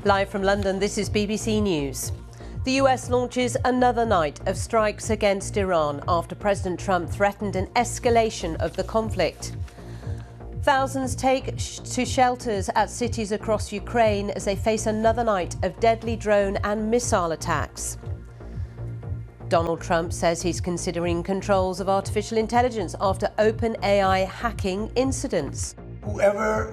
Live from London, this is BBC News. The US launches another night of strikes against Iran after President Trump threatened an escalation of the conflict. Thousands take to shelters at cities across Ukraine as they face another night of deadly drone and missile attacks. Donald Trump says he's considering controls of artificial intelligence after OpenAI hacking incidents. Whoever